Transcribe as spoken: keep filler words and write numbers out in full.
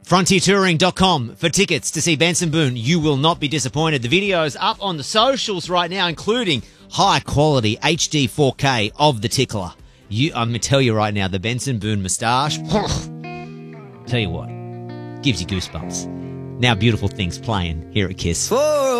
frontier touring dot com for tickets to see Benson Boone. You will not be disappointed. The video's up on the socials right now, including high quality H D four K of the Tickler. You, I'm going to tell you right now, the Benson Boone moustache, tell you what, gives you goosebumps. Now Beautiful Things playing here at Kiss. For